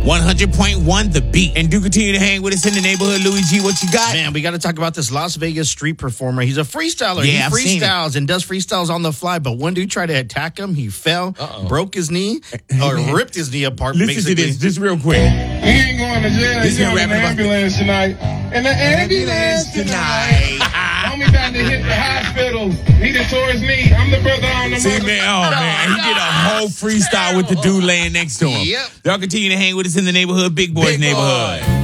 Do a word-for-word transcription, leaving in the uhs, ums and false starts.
one hundred point one The Beat. And do continue to hang with us in the neighborhood. Louis G, what you got? Man, we got to talk about this Las Vegas street performer. He's a freestyler. Yeah, he I've seen freestyles and does freestyles on the fly, but one dude tried to attack him. He fell, Uh-oh. broke his knee, or ripped his knee apart. Listen basically. to this just real quick. He ain't going to jail. This He's is going in the rapping about- ambulance tonight. In the ambulance tonight. Homie about to hit the hospital. He done tore his knee. I'm the brother on the See, mother- man, oh, man, he did a whole freestyle with the dude laying next to him. Yep. Y'all continue to hang with us in the neighborhood, Big Boys Big neighborhood. Boy.